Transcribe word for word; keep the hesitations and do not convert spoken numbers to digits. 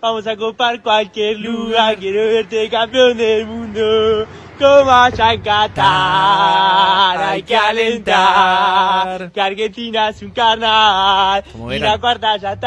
Vamos a copar cualquier lugar, quiero verte campeón del mundo. Como allá en Qatar, hay que alentar, que Argentina es un carnaval, Como y era. la cuarta ya está.